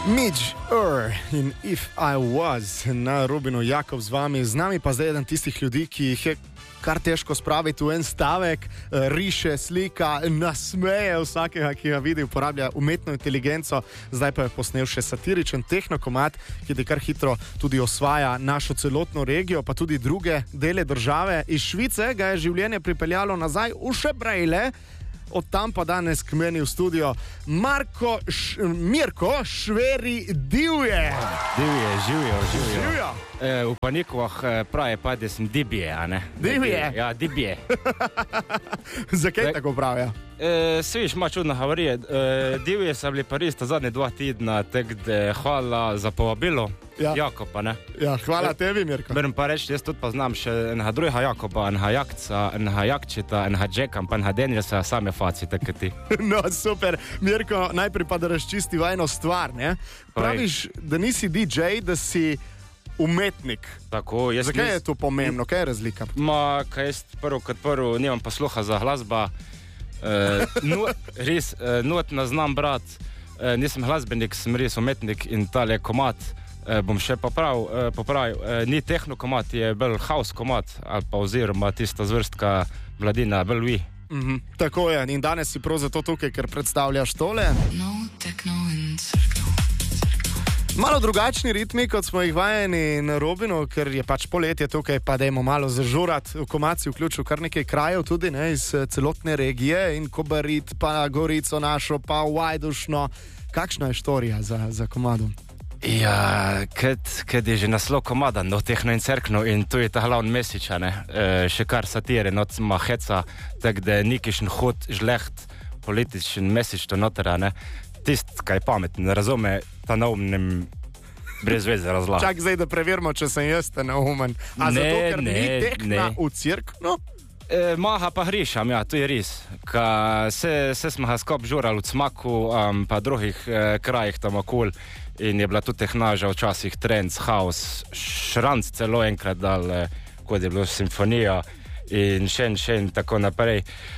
Midge in If I Was na Robinu Jakob z vami, z nami pa zdaj eden tistih ljudi, ki jih je kar težko spraviti v en stavek, riše, slika, nasmeje vsakega, ki ga vidi, uporablja umetno inteligenco, zdaj pa je posnel še satiričen tehnokomat, ki ti kar hitro tudi osvaja našo celotno regijo, pa tudi druge dele države. Iz Švice ga je življenje pripeljalo nazaj v še Brejle, od tam pa danes k meni v studio Mirko Šveri Divje. Divje, živijo. Živijo. V Panikvah pravi pa, da sem dibje, a ne? Divje? Ja, dibje. Zakaj tako pravijo? Sviš, ima čudna havarija. Divje so bili pa res ta zadnje 2 tedna, tako da hvala za povabilo. Ja. Jakoba, ne? Ja, hvala tebi, Mirko. Moram pa reči, jaz tudi poznam še enega drugega Jakoba, enega Jakca, enega Jakčeta, enega Džeka, pa enega Danielsa, same faci, tako ti. No, super. Mirko, najprej pa da razčisti eno stvar, ne? Praviš, da nisi DJ, da si umetnik. Tako, zakaj je to pomembno? Kaj je razlika? Kaj jaz prvo nimam posluha za glasba. Res, not ne znam brat. Nisem glasbenik, sem res umetnik in tale komat bom še popravil. Ni tehno komat, je bolj house komat, ali pa oziroma tista zvrstka mladina, bolj vi. Tako je, in danes si prav zato tukaj, ker predstavljaš tole. Malo drugačni ritmi, kot smo jih vajeni na Robinu, ker je pač poletje tukaj, pa dajmo malo zažurati. V komat si vključil kar nekaj krajev tudi, ne, iz celotne regije, in Kobarid, pa Gorico našo, pa Vajdušno. Kakšna je štorija za komadom? Ja, kad je že naslov komada, no, tehno in cerkno, in tu je ta glavni mesič, ne, še kar satire, not ma heca, tak da nikišen hod, žleht, političen mesič to notera, ne. Tist, kaj pametno, ne razume ta naumnem brez veze razlaga. Čak zdaj, da preverimo, če sem jaz ta naumen. A ne, zato, ker ni tehna v cirknu? Maha pa hrišam, ja, to je res. Se smo ga skop žurali v Cmaku, pa drugih krajih tam okol, in je bila tu tehnaža včasih trends, house, šranc celo enkrat dal, kot je bilo simfonija in še in tako naprej.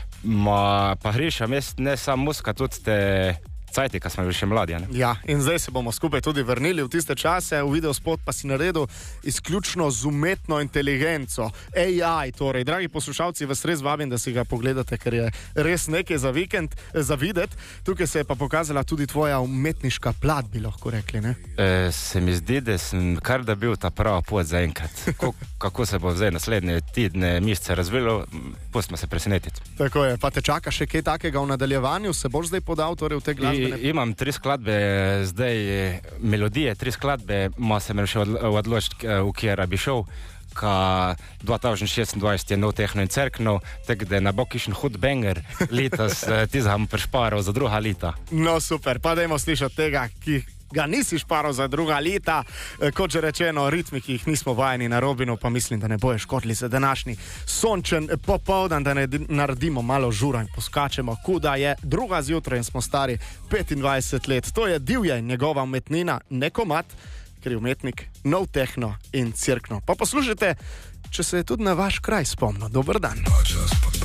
Pa hrišam, jaz ne sam muska, tudi te cajti, ko smo bili še mladi, ne? Ja, in zdaj se bomo skupaj tudi vrnili v tiste čase, v videospot pa si naredil izključno z umetno inteligenco, AI, torej. Dragi poslušalci, vas res vabim, da si ga pogledate, ker je res nekaj za vikend, za videti. Tukaj se je pa pokazala tudi tvoja umetniška plat, bi lahko rekli, ne? Se mi zdi, da sem kar da bil ta prava pot za enkrat. Kako se bo zdaj naslednje tedne, mesece razvilo, pustimo se presenetiti. Tako je, pa te čaka še kaj takega v nadaljevanju, se boš zdaj podal torej v te glasbene? Imam 3 skladbe, zdaj melodije, 3 skladbe, se me še odločiti, v kjer bi šel, ka 2026 je nov tehno in cerkno, tako da na bokišen hud banger, letos tizam prešparal za druga leta. No super, pa dajmo slišati tega, ki ga nisi šparal za druga leta, kot že rečeno, ritmi, ki jih nismo vajeni na Robinu, pa mislim, da ne boje škodili za današnji sončen popoldan, da ne naredimo malo žura in poskačemo, kuda je 2 zjutraj in smo stari 25 let. To je Divje, njegova umetnina, ne komat, ker je umetnik, nov tehno in cirkno. Pa poslušajte, če se je tudi na vaš kraj spomnil. Dober dan.